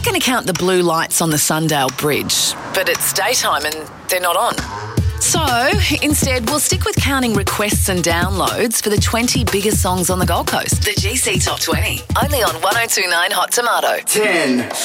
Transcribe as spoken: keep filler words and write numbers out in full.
like going to count the blue lights on the Sundale Bridge, but it's daytime and they're not on. So, instead, we'll stick with counting requests and downloads for the twenty biggest songs on the Gold Coast. The G C Top twenty, only on one oh two point nine Hot Tomato. ten.